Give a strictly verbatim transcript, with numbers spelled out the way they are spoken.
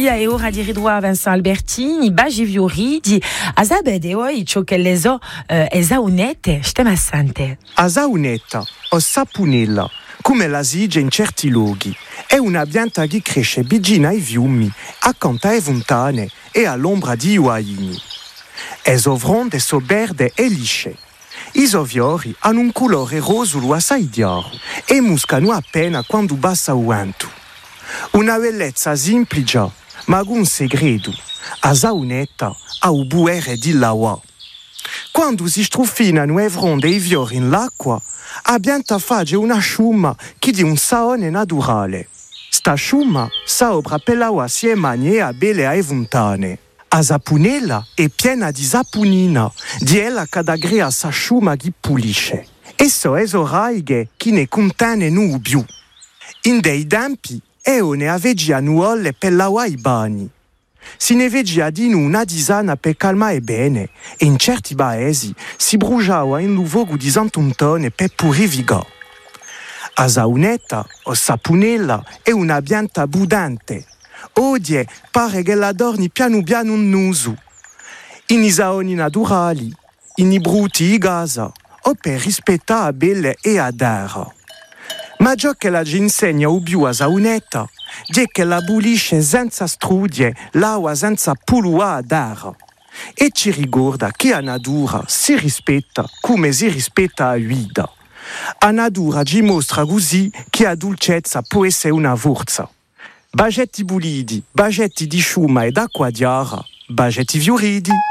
Sì, e ora di ridua Vincent Albertini, Bagi Viuri, di Azabede oi ciò che le so eh, esaunete, stemma sante. Asaunetta o sapunella, come la sige in certi luoghi, è una pianta che cresce vicino ai fiumi, accanto ai fontane e all'ombra di uaini. È sovronde, soberde e lisce. I suoi fiori hanno un colore rosolo assai chiaro e muscano appena quando basta il vento. Una bellezza semplice, ma con un segreto. A saunetta ha un buere di l'acqua. Quando si struffinano e fronde i fiori in l'acqua, la pianta fa una sciuma che di un saone naturale. Sta sciuma saobra per l'acqua si emania belle ai fontane. A sapunella è piena di sapunina, di ella che agrea sa sciuma che pulisce. E so è soraghe che ne contengono più. In dei tempi, eo ne aveggia nuolle per l'acqua ai bagni. Si ne veggia di nu una disana per calmare bene, e in certi paesi si bruciava in luogo di santuntone per purificare. A saunetta o sapunella è una pianta budante. Odie pare che la dormi piano piano un nuso. In i saoni naturali, in i bruti i gasa, o per rispettare a belle e a terra. Ma ciò che la gente insegna o più a saunetta è che la pulisce senza strudie, l'acqua senza pulluare a terra. E ci ricorda che la natura si rispetta come si rispetta la vita. La natura ci mostra così che la dolcezza può essere una forza. Bagetti bulidi, bagetti di sciuma e d'acqua chiara, bagetti fioridi.